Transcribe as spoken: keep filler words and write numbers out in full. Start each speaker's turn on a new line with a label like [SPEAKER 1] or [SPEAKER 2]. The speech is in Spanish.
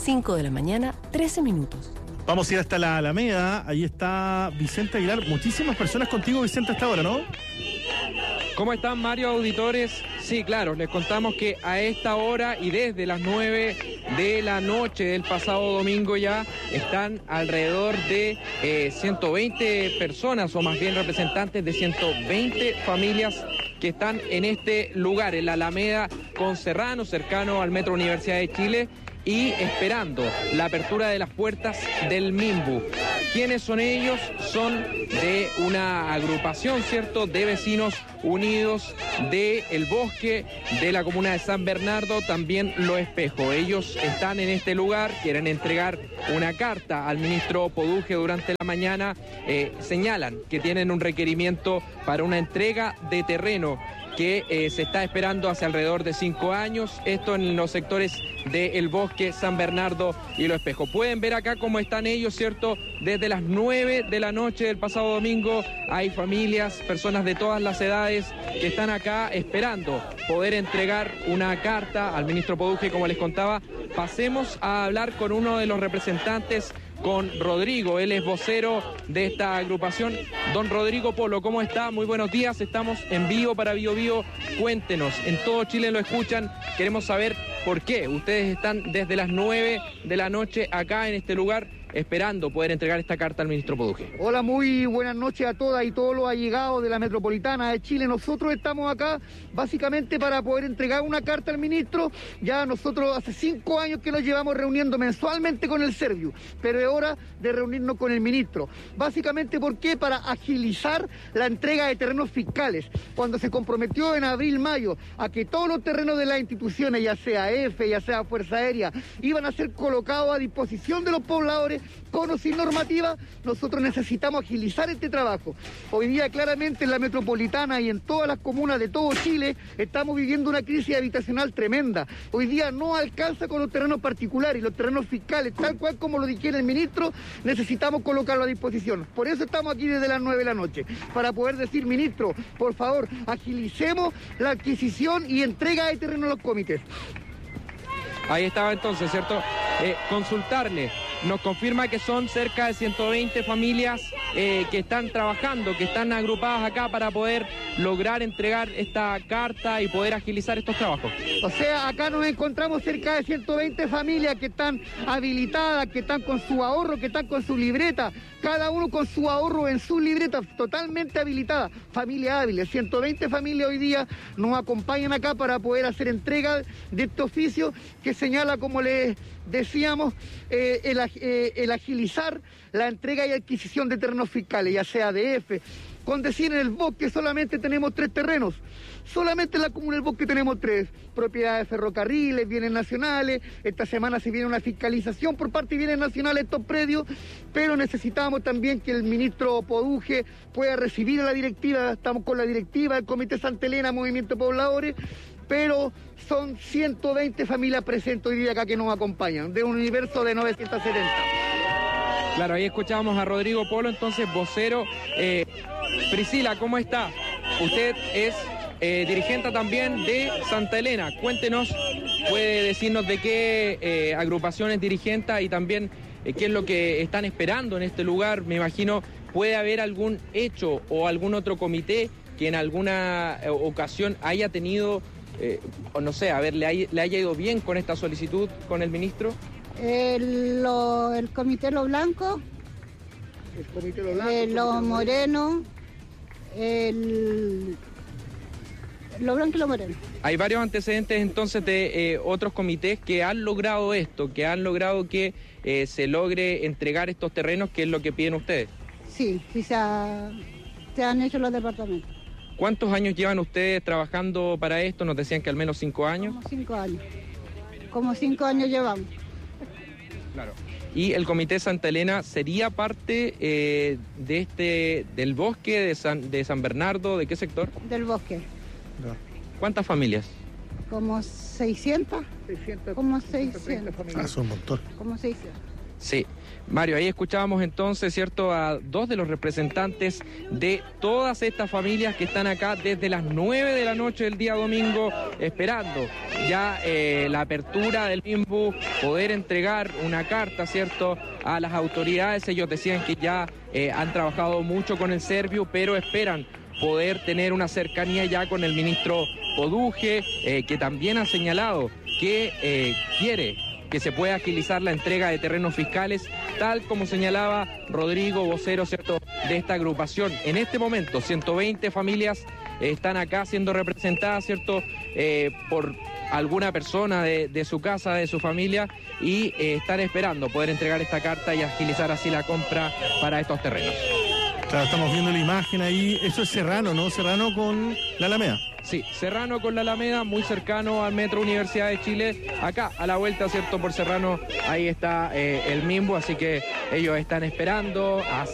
[SPEAKER 1] cinco de la mañana, trece minutos.
[SPEAKER 2] Vamos a ir hasta la Alameda. Ahí está Vicente Aguilar. Muchísimas personas contigo, Vicente, hasta ahora, ¿no?
[SPEAKER 3] ¿Cómo están, Mario, auditores? Sí, claro, les contamos que a esta hora y desde las nueve de la noche del pasado domingo ya están alrededor de eh, ciento veinte personas, o más bien representantes de ciento veinte familias que están en este lugar, en la Alameda con Serrano, cercano al Metro Universidad de Chile, y esperando la apertura de las puertas del Minbu. ¿Quiénes son ellos? Son de una agrupación, ¿cierto?, de vecinos unidos de El Bosque, de la comuna de San Bernardo, también Lo Espejo. Ellos están en este lugar, quieren entregar una carta al ministro Poduje durante la mañana. Eh, señalan que tienen un requerimiento para una entrega de terreno que eh, se está esperando hace alrededor de cinco años, esto en los sectores de El Bosque, San Bernardo y Lo Espejo. Pueden ver acá cómo están ellos, ¿cierto? Desde las nueve de la noche del pasado domingo hay familias, personas de todas las edades que están acá esperando poder entregar una carta al ministro Poduje, como les contaba. Pasemos a hablar con uno de los representantes, con Rodrigo, él es vocero de esta agrupación. Don Rodrigo Polo, ¿cómo está? Muy buenos días, estamos en vivo para Bio Bio. Cuéntenos, en todo Chile lo escuchan, queremos saber por qué ustedes están desde las nueve de la noche acá en este lugar esperando poder entregar esta carta al ministro Poduje.
[SPEAKER 4] Hola, muy buenas noches a todas y todos los allegados de la metropolitana de Chile. Nosotros estamos acá básicamente para poder entregar una carta al ministro. Ya nosotros hace cinco años que nos llevamos reuniendo mensualmente con el Serviu, pero es hora de reunirnos con el ministro. Básicamente, ¿por qué? Para agilizar la entrega de terrenos fiscales. Cuando se comprometió en abril, mayo, a que todos los terrenos de las instituciones, ya sea EFE, ya sea Fuerza Aérea, iban a ser colocados a disposición de los pobladores, con o sin normativa, nosotros necesitamos agilizar este trabajo. Hoy día claramente en la metropolitana y en todas las comunas de todo Chile estamos viviendo una crisis habitacional tremenda. Hoy día no alcanza con los terrenos particulares y los terrenos fiscales, tal cual como lo dijera el ministro, necesitamos colocarlo a disposición. Por eso estamos aquí desde las nueve de la noche, para poder decir, ministro, por favor, agilicemos la adquisición y entrega de terreno a los comités.
[SPEAKER 3] Ahí estaba entonces, ¿cierto? Eh, consultarle, nos confirma que son cerca de ciento veinte familias eh, que están trabajando, que están agrupadas acá para poder lograr entregar esta carta y poder agilizar estos trabajos.
[SPEAKER 4] O sea, acá nos encontramos cerca de ciento veinte familias que están habilitadas, que están con su ahorro, que están con su libreta, cada uno con su ahorro en su libreta, totalmente habilitada, familias hábiles. ciento veinte familias hoy día nos acompañan acá para poder hacer entrega de este oficio que señala, como les decíamos, eh, el, eh, el agilizar la entrega y adquisición de terrenos fiscales, ya sea de EFE. Con decir, en El Bosque solamente tenemos tres terrenos, solamente en la comuna del Bosque tenemos tres, propiedades de ferrocarriles, bienes nacionales. Esta semana se viene una fiscalización por parte de bienes nacionales estos predios, pero necesitamos también que el ministro Poduje pueda recibir a la directiva. Estamos con la directiva del Comité Santa Elena, Movimiento de Pobladores, pero son ciento veinte familias presentes hoy día acá que nos acompañan, de un universo de novecientos setenta.
[SPEAKER 3] Claro, ahí escuchábamos a Rodrigo Polo, entonces vocero. Eh, Priscila, ¿cómo está? Usted es eh, dirigente también de Santa Elena. Cuéntenos, puede decirnos de qué eh, agrupación es dirigente y también eh, qué es lo que están esperando en este lugar. Me imagino, ¿puede haber algún hecho o algún otro comité que en alguna eh, ocasión haya tenido, eh, o no sé, a ver, le haya, le haya ido bien con esta solicitud con el ministro?
[SPEAKER 5] El, lo, el Comité Lo Blanco,
[SPEAKER 4] el Comité Lo Blanco,
[SPEAKER 5] eh, Lo Moreno, el, Lo Blanco y Lo Moreno.
[SPEAKER 3] Hay varios antecedentes entonces de eh, otros comités que han logrado esto, que han logrado que eh, se logre entregar estos terrenos, que es lo que piden ustedes.
[SPEAKER 5] Sí, sí se, ha, se han hecho los departamentos.
[SPEAKER 3] ¿Cuántos años llevan ustedes trabajando para esto? Nos decían que al menos cinco años.
[SPEAKER 5] Como cinco años. Como cinco años llevamos.
[SPEAKER 3] Claro. ¿Y el Comité Santa Elena sería parte eh, de este del Bosque, de San, de San Bernardo? ¿De qué sector?
[SPEAKER 5] Del Bosque.
[SPEAKER 3] No. ¿Cuántas familias?
[SPEAKER 5] Como seiscientas.
[SPEAKER 4] seiscientas
[SPEAKER 5] Como seiscientas.
[SPEAKER 2] Ah, son un montón.
[SPEAKER 5] Como seiscientas.
[SPEAKER 3] Sí. Mario, ahí escuchábamos entonces, ¿cierto?, a dos de los representantes de todas estas familias que están acá desde las nueve de la noche del día domingo, esperando ya eh, la apertura del MIMBU, poder entregar una carta, ¿cierto?, a las autoridades. Ellos decían que ya eh, han trabajado mucho con el Serviu, pero esperan poder tener una cercanía ya con el ministro Poduje, eh, que también ha señalado que eh, quiere que se pueda agilizar la entrega de terrenos fiscales, tal como señalaba Rodrigo, vocero, ¿cierto?, de esta agrupación. En este momento, ciento veinte familias eh, están acá siendo representadas, ¿cierto?, eh, por alguna persona de, de su casa, de su familia, y eh, están esperando poder entregar esta carta y agilizar así la compra para estos terrenos.
[SPEAKER 2] Claro, estamos viendo la imagen ahí. Eso es Serrano, ¿no? Serrano con la Alameda.
[SPEAKER 3] Sí, Serrano con la Alameda, muy cercano al Metro Universidad de Chile. Acá, a la vuelta, ¿cierto?, por Serrano, ahí está eh, el MIMBU, así que ellos están esperando a